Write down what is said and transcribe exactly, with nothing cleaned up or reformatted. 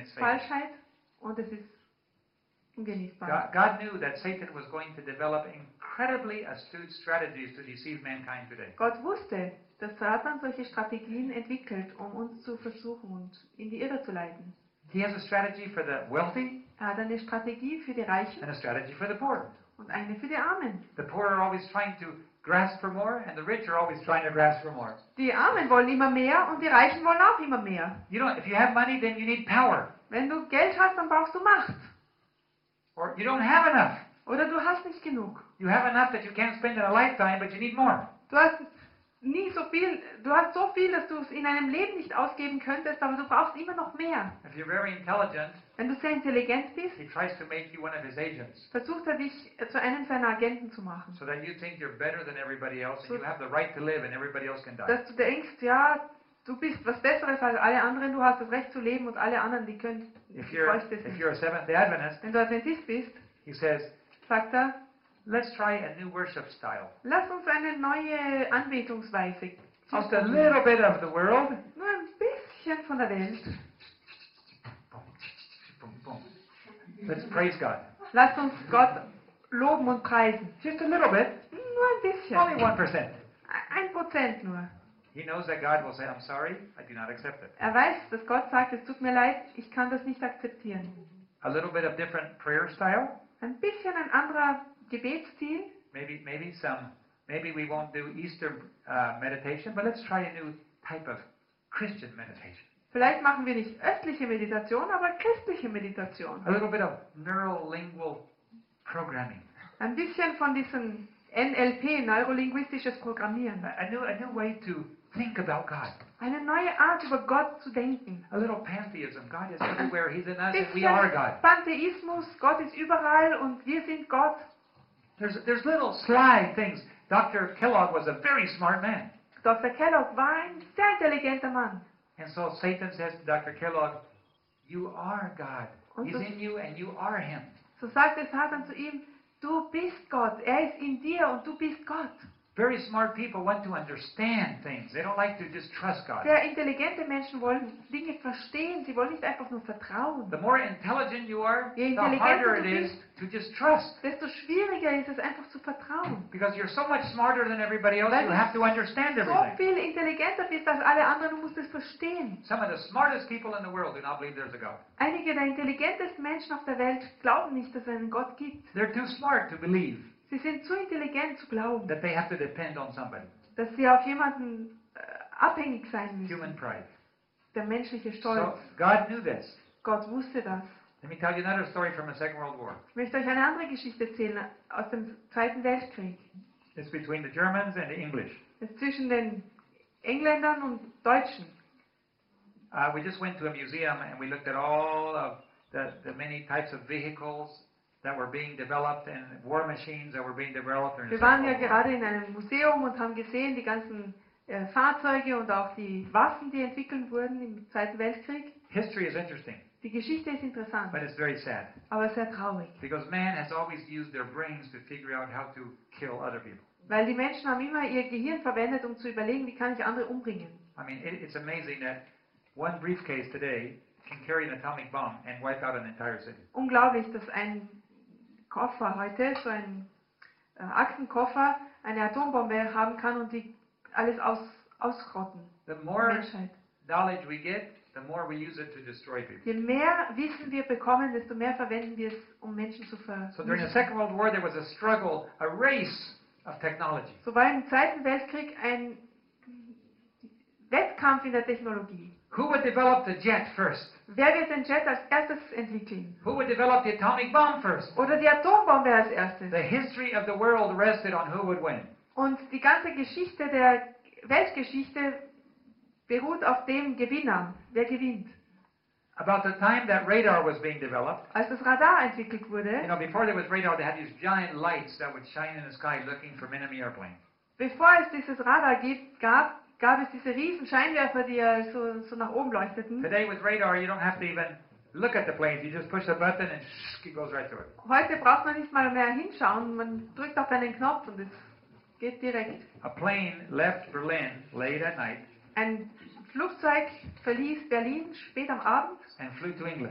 it's fake. Falschheit und es ist ungenießbar. God, God knew that Satan was going to develop incredibly astute strategies to deceive mankind today. Gott wusste, dass Satan solche Strategien entwickelt, um uns zu versuchen und in die Irre zu leiten. He has a strategy for the wealthy Er hat eine Strategie für die Reichen and a strategy for the poor. und eine für die Armen. The poor are always trying to grasp for more, and the rich are always trying to grasp for more. Die Armen wollen immer mehr und die Reichen wollen auch immer mehr. You know, if you have money, then you need power. Wenn du Geld hast, dann brauchst du Macht. Or you don't have enough. Oder du hast nicht genug. You have enough that you can't spend in a lifetime, but you need more. Du hast nie so viel, du hast so viel, dass du es in einem Leben nicht ausgeben könntest, aber du brauchst immer noch mehr. If you're very intelligent, Wenn du sehr intelligent bist, he tries to make you one of his agents, versucht er dich zu einem seiner Agenten zu machen. so that you think you're better than everybody else, and you have the right to live, and everybody else can die. Dass du denkst, ja, du bist was Besseres als alle anderen, du hast das Recht zu leben und alle anderen, die können, If die you're bräuchten es if nicht. you're a Seventh-day Adventist, Wenn du Adventist bist, he says, sagt er, let's try a new worship style. lass uns eine neue Anbetungsweise. Just a little bit of the world. Nur ein bisschen von der Welt. Let's praise God. Lasst uns Gott loben und preisen. Just a little bit. Nur ein bisschen. Only one percent. Ein Prozent nur. He knows that God will say, I'm sorry, I do not accept it. Er weiß, dass Gott sagt, es tut mir leid, ich kann das nicht akzeptieren. A little bit of different prayer style. Ein bisschen ein anderer Gebetsstil. Maybe, maybe some, maybe we won't do Easter uh, meditation, but let's try a new type of Christian meditation. Vielleicht machen wir nicht östliche Meditation, aber christliche Meditation. A little bit of neurolingual programming. Ein bisschen von diesem N L P, neurolinguistisches Programmieren. A, a new, a new way to think about God. Eine neue Art, über Gott zu denken. A little pantheism. God is everywhere. He's in us, Ein and we are bisschen God. Pantheismus, Gott ist überall und wir sind Gott. There's, there's little sly things. Doctor Kellogg was a very smart man. Doktor Kellogg war ein sehr intelligenter Mann. And so Satan says to Doctor Kellogg, you are God. Und He's so- in you and you are him. So sagte Satan zu ihm, du bist Gott, er ist in dir und du bist Gott. Very smart people want to understand things. They don't like to just trust God. Sehr intelligente Menschen wollen Dinge verstehen, sie wollen nicht einfach nur vertrauen. The more intelligent you are, Je the harder intelligenter it du is bist, to just trust. desto schwieriger ist es einfach zu vertrauen. Because you're so much smarter than everybody else, Weil you du have to understand so everything. viel intelligenter bist als alle anderen, du musst es verstehen. Some of the smartest people in the world do not believe there's a God. Einige der intelligentesten Menschen auf der Welt glauben nicht, dass es einen Gott gibt. They're too smart to believe Sie sind zu intelligent zu glauben, that they have to depend on somebody. dass sie auf jemanden äh, abhängig sein müssen. Human pride. Der menschliche So Stolz. God knew this. Gott wusste das. Let me tell you another story from the Second World War. Ich möchte euch eine andere Geschichte erzählen aus dem Zweiten Weltkrieg. It's between the Germans and the English. Das ist zwischen den Engländern und Deutschen. Uh, we just went to a museum and we looked at all of the, the many types of vehicles that were being developed and war machines that were being developed. during the Wir waren ja Second World War. gerade in einem Museum und haben gesehen die ganzen äh, Fahrzeuge und auch die Waffen, die entwickelt wurden im Zweiten Weltkrieg. History is interesting, Die Geschichte ist interessant, but it's very sad aber sehr traurig. because man has always used their brains to figure out how to kill other people. Weil die Menschen haben immer ihr Gehirn verwendet, um zu überlegen, wie kann ich andere umbringen. I mean, it, it's amazing that one briefcase today can carry an atomic bomb and wipe out an entire city. Unglaublich, dass ein Koffer heute, so ein äh, Aktenkoffer, eine Atombombe haben kann und die alles aus, ausrotten. The Die more Menschheit. knowledge we get, the more we use it to destroy people. Je mehr Wissen wir bekommen, desto mehr verwenden wir es, um Menschen zu So during the vernichten. Second World War, there was a struggle, a race of technology. So war im Zweiten Weltkrieg ein Wettkampf in der Technologie. Who would develop the jet first? Wer wird den Jet als erstes entwickeln? Who would develop the atomic bomb first? Oder die Atombombe als erstes? The history of the world rested on who would win. Und die ganze Geschichte der Weltgeschichte beruht auf dem Gewinner. Wer gewinnt? About the time that radar was being developed, Als das Radar entwickelt you wurde, know, before there was radar, they had these giant lights that would shine in the sky looking for enemy airplanes. bevor es dieses Radar gibt, gab, gab es diese riesen Scheinwerfer, die ja so, so nach oben leuchteten. Today with radar, you don't have to even look at the planes. You just push a button and it goes right through it. Heute braucht man nicht mal mehr hinschauen, man drückt auf einen Knopf und es geht direkt. A plane left Berlin late at night Ein Flugzeug verließ Berlin spät am Abend and flew to England.